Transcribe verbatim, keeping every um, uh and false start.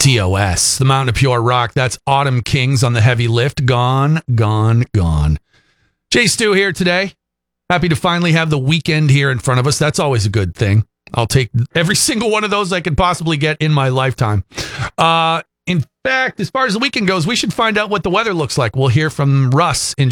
T O S, the Mountain of Pure Rock. That's Autumn Kings on the heavy lift. Gone, gone, gone. Jay Stu here today. Happy to finally have the weekend here in front of us. That's always a good thing. I'll take every single one of those I could possibly get in my lifetime. Uh, in fact, as far as the weekend goes, we should find out what the weather looks like. We'll hear from Russ in